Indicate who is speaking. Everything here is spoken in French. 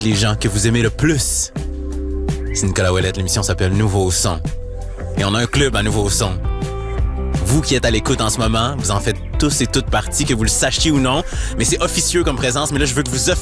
Speaker 1: les gens que vous aimez le plus. C'est Nicolas Ouellette, l'émission s'appelle Nouveau Son. Et on a un club à Nouveau Son. Vous qui êtes à l'écoute en ce moment, vous en faites tous et toutes partie, que vous le sachiez ou non, mais c'est officieux comme présence, mais là je veux que vous